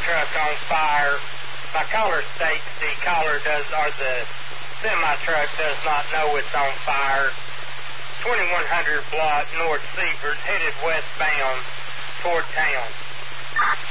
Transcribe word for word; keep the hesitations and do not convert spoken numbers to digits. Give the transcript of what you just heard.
truck on fire. My caller states the caller does, or the semi-truck does not know it's on fire. twenty-one hundred block North Seabird, headed westbound toward town.